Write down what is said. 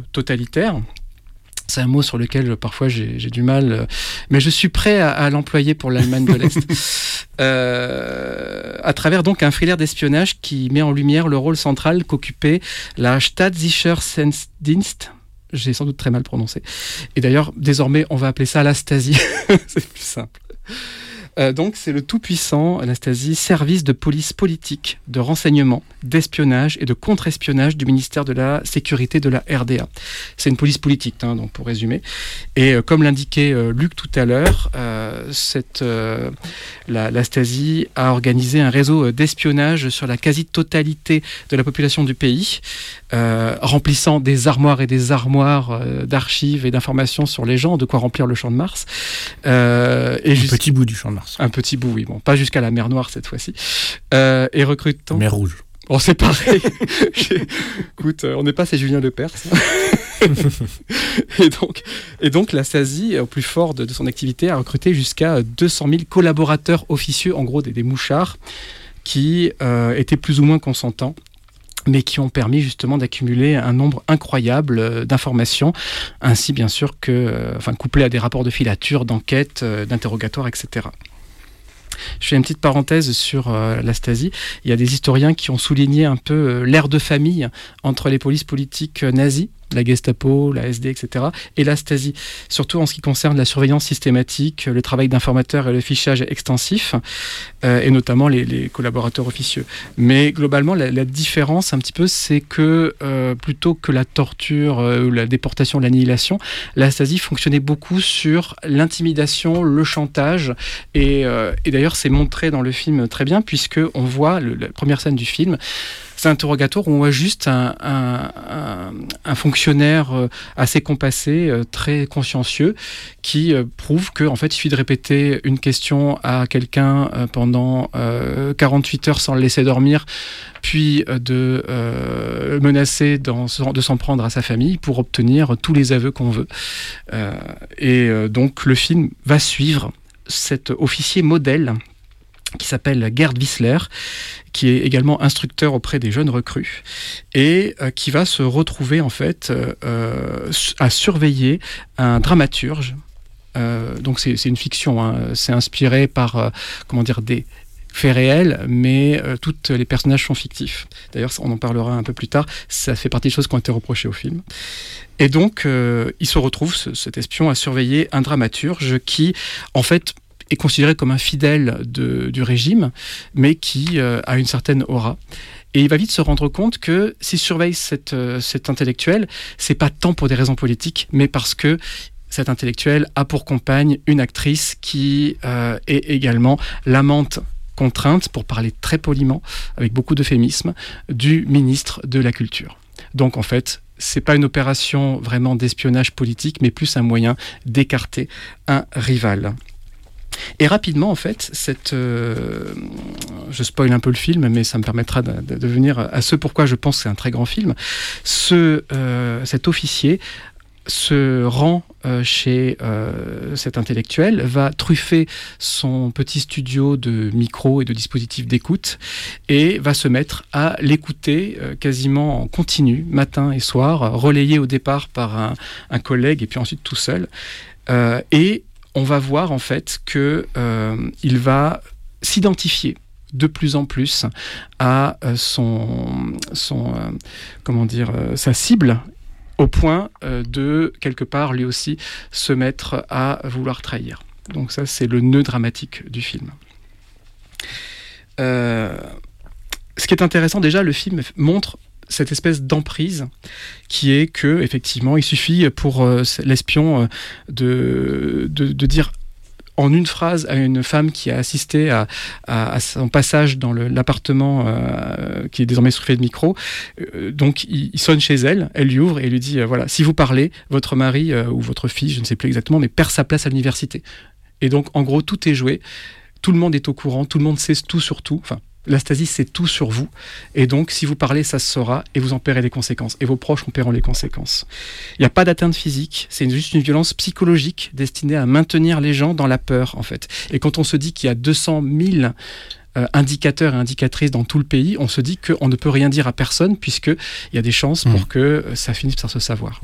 totalitaire. C'est un mot sur lequel parfois j'ai du mal, mais je suis prêt à l'employer pour l'Allemagne de l'Est. À travers donc un thriller d'espionnage qui met en lumière le rôle central qu'occupait la Staatssicherheitsdienst. J'ai sans doute très mal prononcé. Et d'ailleurs, désormais, on va appeler ça la Stasi. C'est plus simple. Donc, c'est le tout-puissant, la Stasi, service de police politique, de renseignement, d'espionnage et de contre-espionnage du ministère de la Sécurité de la RDA. C'est une police politique, donc pour résumer. Et comme l'indiquait Luc tout à l'heure, la Stasi a organisé un réseau d'espionnage sur la quasi-totalité de la population du pays, remplissant des armoires et des armoires d'archives et d'informations sur les gens, de quoi remplir le champ de Mars. Petit bout du champ de Mars. Un petit bout, oui. Bon, pas jusqu'à la mer Noire cette fois-ci. Et recrutant... Mer Rouge. Bon, c'est pareil. Écoute, on n'est pas chez Julien Lepers. et donc, la Stasi, au plus fort de son activité, a recruté jusqu'à 200 000 collaborateurs officieux, en gros des mouchards, qui étaient plus ou moins consentants, mais qui ont permis justement d'accumuler un nombre incroyable d'informations, ainsi bien sûr que, couplé à des rapports de filature, d'enquête, d'interrogatoires, etc. Je fais une petite parenthèse sur la Stasi. Il y a des historiens qui ont souligné un peu l'ère de famille entre les polices politiques nazies, la Gestapo, la SD, etc., et la Stasi, surtout en ce qui concerne la surveillance systématique, le travail d'informateurs et le fichage extensif, et notamment les collaborateurs officieux. Mais globalement, la différence, un petit peu, c'est que plutôt que la torture ou la déportation, l'annihilation, la Stasi fonctionnait beaucoup sur l'intimidation, le chantage, et d'ailleurs, c'est montré dans le film très bien, puisqu'on voit, la première scène du film, c'est un interrogatoire où on voit juste un fonctionnaire assez compassé, très consciencieux, qui prouve qu'en fait, il suffit de répéter une question à quelqu'un pendant 48 heures sans le laisser dormir, puis de menacer de s'en prendre à sa famille pour obtenir tous les aveux qu'on veut. Donc, le film va suivre cet officier modèle qui s'appelle Gerd Wissler, qui est également instructeur auprès des jeunes recrues, et qui va se retrouver en fait à surveiller un dramaturge. Donc c'est une fiction, c'est inspiré par des faits réels, mais tous les personnages sont fictifs. D'ailleurs, on en parlera un peu plus tard, ça fait partie des choses qui ont été reprochées au film. Et donc, il se retrouve, cet espion, à surveiller un dramaturge qui, en fait, est considéré comme un fidèle du régime, mais qui a une certaine aura. Et il va vite se rendre compte que s'il surveille cet intellectuel, c'est pas tant pour des raisons politiques, mais parce que cet intellectuel a pour compagne une actrice qui est également l'amante contrainte, pour parler très poliment, avec beaucoup d'euphémisme, du ministre de la Culture. Donc en fait, c'est pas une opération vraiment d'espionnage politique, mais plus un moyen d'écarter un rival. Et rapidement, en fait, je spoil un peu le film, mais ça me permettra de venir à ce pourquoi je pense que c'est un très grand film. Cet officier se rend chez cet intellectuel, va truffer son petit studio de micros et de dispositifs d'écoute et va se mettre à l'écouter quasiment en continu, matin et soir, relayé au départ par un collègue et puis ensuite tout seul. Et on va voir en fait qu'il va s'identifier de plus en plus à sa cible, au point de, quelque part, lui aussi, se mettre à vouloir trahir. Donc ça, c'est le nœud dramatique du film. Ce qui est intéressant, déjà, le film montre cette espèce d'emprise qui est que, effectivement, il suffit pour l'espion de dire en une phrase à une femme qui a assisté à son passage dans l'appartement qui est désormais soufflé de micro. Donc il sonne chez elle, elle lui ouvre et lui dit voilà, si vous parlez, votre mari ou votre fille, je ne sais plus exactement, mais perd sa place à l'université. Et donc en gros tout est joué, tout le monde est au courant, tout le monde sait tout sur tout. Enfin, la Stasi sait tout sur vous, et donc si vous parlez, ça se saura, et vous en paierez les conséquences, et vos proches en paieront les conséquences. Il n'y a pas d'atteinte physique, c'est juste une violence psychologique destinée à maintenir les gens dans la peur, en fait. Et quand on se dit qu'il y a 200 000 indicateurs et indicatrices dans tout le pays, on se dit qu'on ne peut rien dire à personne, puisqu'il y a des chances pour que ça finisse par se savoir.